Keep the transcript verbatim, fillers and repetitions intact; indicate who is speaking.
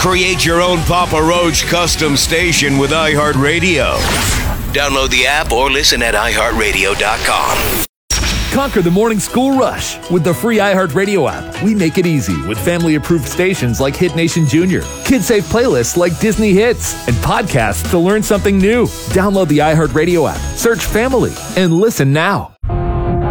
Speaker 1: Create your own Papa Roach custom station with iHeartRadio. Download the app or listen at i heart radio dot com.
Speaker 2: Conquer the morning school rush with the free iHeartRadio app. We make it easy with family-approved stations like Hit Nation Junior, kid-safe playlists like Disney Hits, and podcasts to learn something new. Download the iHeartRadio app, search Family, and listen now.